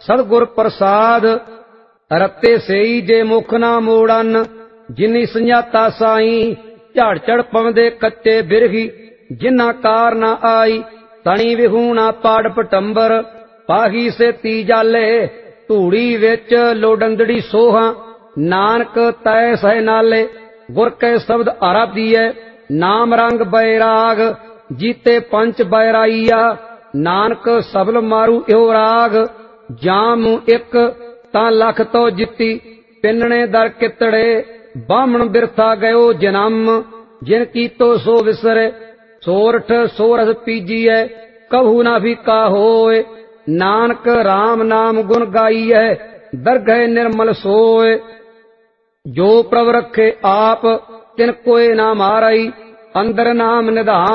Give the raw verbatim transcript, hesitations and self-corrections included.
सतगुर प्रसाद। रत्ते सेई जे मुख ना मोड़न जिनी संजाता साई। झाड़ चढ़ पवदे कच्चे बिरही जिन्ना कार ना आई। तणी विहूणा पाड़ पटंबर पाही से ती जाले। धूड़ी विच लोडंदड़ी सोहा नानक तै सह नाले। गुर के शब्द हरा दिए नाम रंग बैराग। जीते पंच बैराइया नानक सबल मारू इहो राग। जाम एक तां लख तो जिती पिन्ने दर कितड़े। बामण बिरथा गयो जन्म जिन की तो सो विसरे। सोरठ सोरस पीजिए कभू ना भी का होए। नानक राम नाम गुण गाइए दरगह निर्मल सोए। जो प्रभ रखे आप तिन कोय ना मारई अंदर नाम निधान।